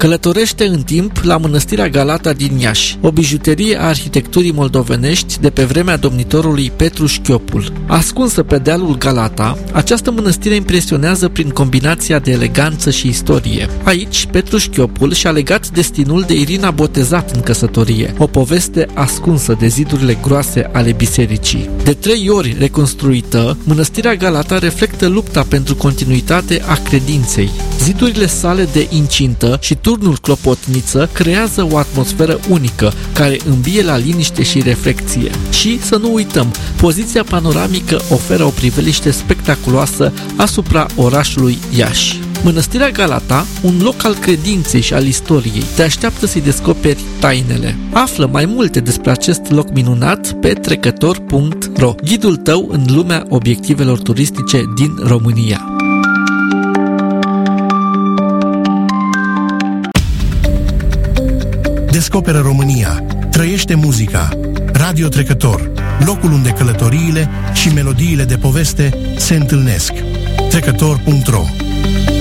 Călătorește în timp la Mănăstirea Galata din Iași, o bijuterie a arhitecturii moldovenești de pe vremea domnitorului Petru Șchiopul. Ascunsă pe dealul Galata, această mănăstire impresionează prin combinația de eleganță și istorie. Aici, Petru Șchiopul și-a legat destinul de Irina Botezat în căsătorie, o poveste ascunsă de zidurile groase ale bisericii. De 3 ori reconstruită, Mănăstirea Galata reflectă lupta pentru continuitate a credinței. Zidurile sale de incintă și turnul clopotniță creează o atmosferă unică, care îmbie la liniște și reflecție. Și, să nu uităm, poziția panoramică oferă o priveliște spectaculoasă asupra orașului Iași. Mănăstirea Galata, un loc al credinței și al istoriei, te așteaptă să-i descoperi tainele. Află mai multe despre acest loc minunat pe trecător.ro, ghidul tău în lumea obiectivelor turistice din România. Descoperă România, trăiește muzica. Radio Trecător, locul unde călătoriile și melodiile de poveste se întâlnesc. Trecător.ro